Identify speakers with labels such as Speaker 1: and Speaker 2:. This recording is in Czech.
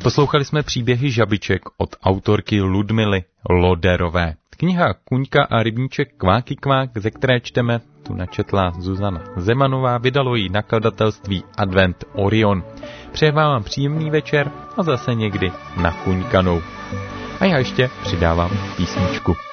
Speaker 1: Poslouchali jsme příběhy žabiček od autorky Ludmily Loderové. Kniha Kuňka a rybníček Kváky kvák, ze které čteme, tu načetla Zuzana Zemanová, vydalo ji nakladatelství Advent Orion. Přeji vám příjemný večer a zase někdy na Kuňkanou. A já ještě přidávám písničku.